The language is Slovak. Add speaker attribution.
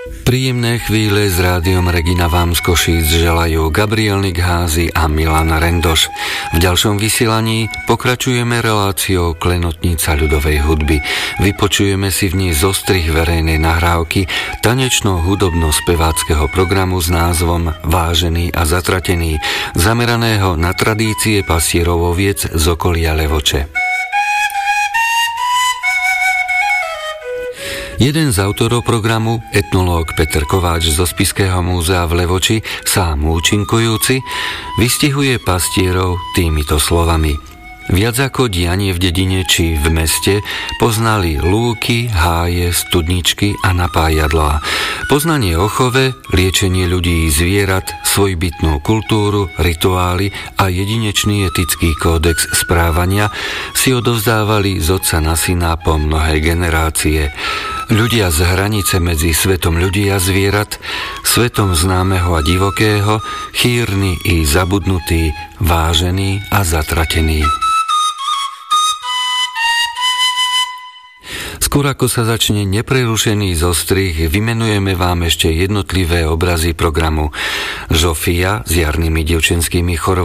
Speaker 1: Príjemné chvíle s rádiom Regina vám z Košíc želajú Gabriel Nikházy a Milan Rendoš. V ďalšom vysielaní pokračujeme reláciou Klenotnica ľudovej hudby. Vypočujeme si v nej zostrih verejnej nahrávky tanečno-hudobno-speváckeho programu s názvom Vážený a zatratený, zameraného na tradície pastierov oviec z okolia Levoče. Jeden z autorov programu, etnológ Peter Kováč zo Spišského múzea v Levoči, sám účinkujúci, vystihuje pastierov týmito slovami. Viac ako dianie v dedine či v meste poznali lúky, háje, studničky a napájadlá. Poznanie o chove, liečenie ľudí i zvierat, svojbytnú kultúru, rituály a jedinečný etický kódex správania si odovzdávali z otca na syna po mnohé generácie. Ľudia z hranice medzi svetom ľudí a zvierat, svetom známeho a divokého, chýrny i zabudnutý, vážený a zatratený. Skôr ako sa začne neprerušený zostrih, vymenujeme vám ešte jednotlivé obrazy programu. Žofia s jarnými dievčenskými chorovami